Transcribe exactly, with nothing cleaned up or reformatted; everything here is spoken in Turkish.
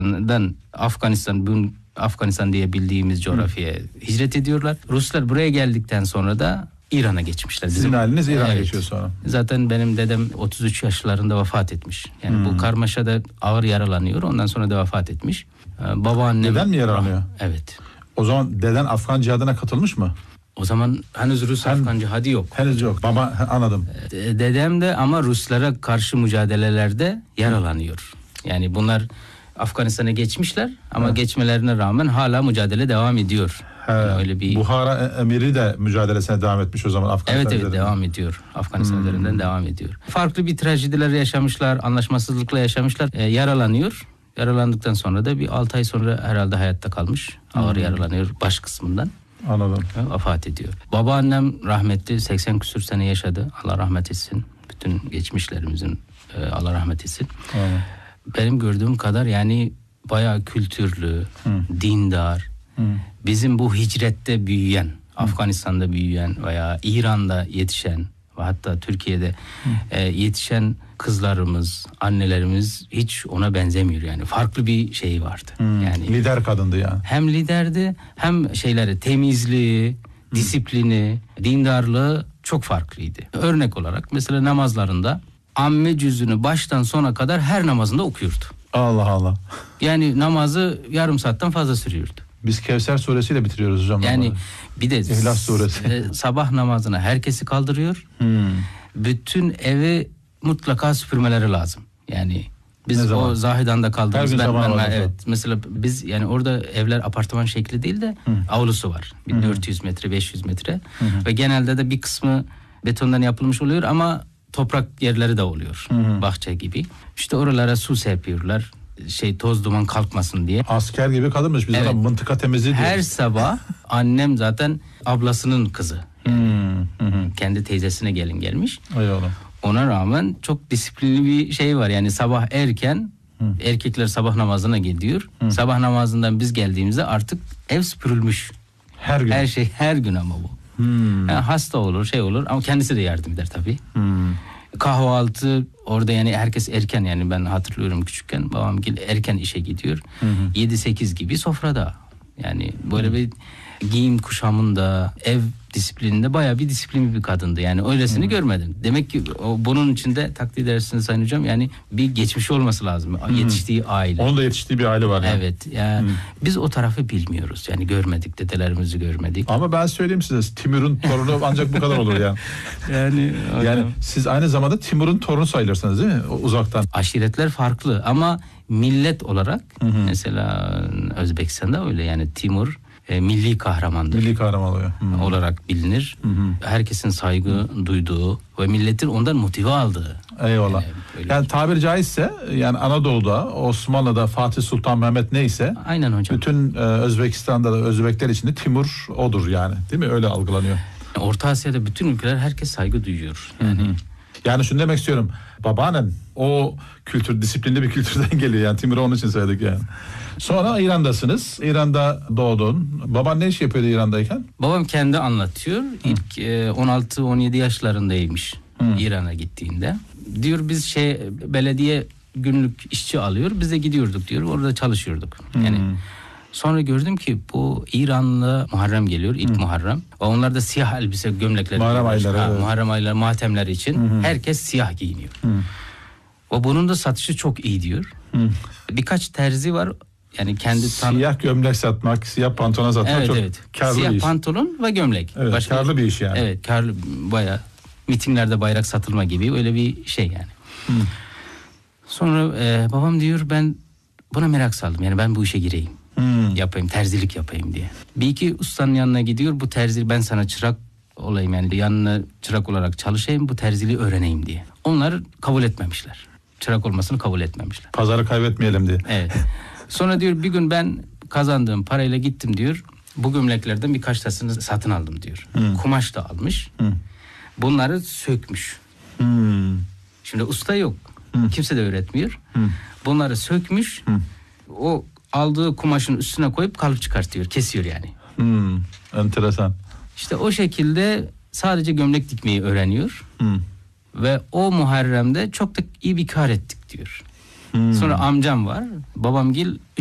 Afganistan, bugün Afganistan diye bildiğimiz coğrafyaya Hı. hicret ediyorlar. Ruslar buraya geldikten sonra da İran'a geçmişler. Bizim Sizin haliniz İran'a evet. geçiyor sonra. Zaten benim dedem otuz üç yaşlarında vefat etmiş. Yani hmm. bu karmaşada ağır yaralanıyor. Ondan sonra da vefat etmiş. Ee, babaannem... Deden mi yaralanıyor? Evet. O zaman deden Afgan cihadına katılmış mı? O zaman henüz Rus Hen, Afgan cihadı yok. Henüz yok. Baba anladım. Dedem de ama Ruslara karşı mücadelelerde yaralanıyor. Yani bunlar Afganistan'a geçmişler ama evet. geçmelerine rağmen hala mücadele devam ediyor. He, yani öyle bir Buhara emiri de mücadelesine devam etmiş o zaman Afganistan. Evet evet üzerinden. devam ediyor. Afganistan hmm. üzerinden devam ediyor. Farklı bir trajediler yaşamışlar, anlaşmazlıkla yaşamışlar. E, yaralanıyor. Yaralandıktan sonra da bir altı ay sonra herhalde hayatta kalmış. Ağır hmm. yaralanıyor baş kısmından. Anladım. Vefat ediyor. Babaannem rahmetli seksen küsür sene yaşadı. Allah rahmet etsin. Bütün geçmişlerimizin e, Allah rahmet etsin. Hmm. Benim gördüğüm kadar yani bayağı kültürlü, hmm. dindar. Hmm. Bizim bu hicrette büyüyen, hmm. Afganistan'da büyüyen veya İran'da yetişen ve hatta Türkiye'de hmm. e, yetişen kızlarımız, annelerimiz hiç ona benzemiyor yani. Farklı bir şey vardı. Hmm. Yani lider kadındı yani. Hem liderdi hem şeyleri temizliği, hmm. disiplini, dindarlığı çok farklıydı. Örnek olarak mesela namazlarında amme cüzünü baştan sona kadar her namazında okuyordu. Allah Allah. Yani namazı yarım saatten fazla sürüyordu. Biz Kevser suresiyle bitiriyoruz hocam. Yani namazı. Bir de İhlas suresi. E, sabah namazına herkesi kaldırıyor. Hmm. Bütün evi mutlaka süpürmeleri lazım. Yani biz o Zahidan'da kaldığımız ben, ben, ben evet mesela biz yani orada evler apartman şekli değil de hmm. avlusu var. Hmm. dört yüz metre beş yüz metre hmm. ve genelde de bir kısmı betondan yapılmış oluyor ama toprak yerleri de oluyor. Hmm. Bahçe gibi. İşte oralara su serpiyorlar. Şey toz duman kalkmasın diye. Asker gibi kalınmış biz evet. mıntıka temizliği diyoruz. Her sabah annem zaten ablasının kızı. Yani hmm. Hmm. Kendi teyzesine gelin gelmiş. Eyvallah. Ona rağmen çok disiplinli bir şey var. Yani sabah erken hmm. erkekler sabah namazına gidiyor. Hmm. Sabah namazından biz geldiğimizde artık ev süpürülmüş. Her gün. Her şey her gün ama bu. Hmm. Yani hasta olur şey olur ama kendisi de yardım eder tabii. Hmm. Kahvaltı orada yani herkes erken yani ben hatırlıyorum küçükken babam erken işe gidiyor. Hı hı. yedi sekiz gibi sofrada. Yani böyle hı. bir giyim kuşamında ev disiplininde bayağı bir disiplinli bir kadındı. Yani öylesini hı. görmedim. Demek ki o, bunun içinde takdir edersiniz Sayın Hocam yani bir geçmiş olması lazım. Hı. Yetiştiği aile. Onun da yetiştiği bir aile var. Yani. Evet. Yani biz o tarafı bilmiyoruz. Yani görmedik. Dedelerimizi görmedik. Ama ben söyleyeyim size Timur'un torunu ancak bu kadar olur yani. yani yani siz aynı zamanda Timur'un torunu sayılırsınız değil mi? O, uzaktan. Aşiretler farklı ama millet olarak hı hı. mesela Özbekistan'da öyle yani Timur e, milli kahramandır. Milli kahraman oluyor. Hı-hı. olarak bilinir. Hı-hı. Herkesin saygı Hı-hı. duyduğu ve milletin ondan motive aldığı. Eyvallah. Yani, yani tabiri caizse yani Anadolu'da, Osmanlı'da Fatih Sultan Mehmet neyse aynen hocam. Bütün e, Özbekistan'da da Özbekler içinde Timur odur yani. Değil mi? Öyle algılanıyor. Orta Asya'da bütün ülkeler herkes saygı duyuyor. Yani Hı-hı. Yani şunu demek istiyorum. Babaannen o kültür, disiplinli bir kültürden geliyor. Yani Timur'u onun için söyledik yani. Sonra İran'dasınız. İran'da doğdun. Baban ne iş yapıyordu İran'dayken? Babam kendi anlatıyor. Hı. İlk e, on altı on yedi yaşlarındaymış Hı. İran'a gittiğinde. Diyor biz şey belediye günlük işçi alıyor. Biz de gidiyorduk diyor. Orada çalışıyorduk. Hı. Yani sonra gördüm ki bu İranlı Muharrem geliyor. İlk Hı. Muharrem. Ve onlar da siyah elbise gömlekleri. Muharrem ayları. Ha, evet. Muharrem ayları matemler için Hı. herkes siyah giyiniyor. Hı. Ve bunun da satışı çok iyi diyor. Hı. Birkaç terzi var. Yani kendi siyah tan- gömlek satmak, siyah pantolon satmak evet, çok evet. karlı siyah bir iş. Siyah pantolon ve gömlek. Evet, Başka karlı bir iş yani. Evet, karlı bayağı mitinglerde bayrak satılma gibi öyle bir şey yani. Hı. Sonra e, babam diyor ben buna merak saldım. Yani ben bu işe gireyim. Hı. Yapayım, terzilik yapayım diye. Bir iki ustanın yanına gidiyor. Bu terzi ben sana çırak olayım yani yanına çırak olarak çalışayım. Bu terziliği öğreneyim diye. Onlar kabul etmemişler. Çırak olmasını kabul etmemişler. Pazarı kaybetmeyelim diye. Evet. Sonra diyor bir gün ben kazandığım parayla gittim diyor. Bu gömleklerden birkaç tanesini satın aldım diyor. Hmm. Kumaş da almış. Hmm. Bunları sökmüş. Hmm. Şimdi usta yok. Hmm. Kimse de öğretmiyor. Hmm. Bunları sökmüş. Hmm. O aldığı kumaşın üstüne koyup kalıp çıkartıyor. Kesiyor yani. Hmm. Enteresan. İşte o şekilde sadece gömlek dikmeyi öğreniyor. Hmm. Ve o Muharrem'de çok da iyi bir kar ettik diyor. Hmm. Sonra amcam var. Babamgil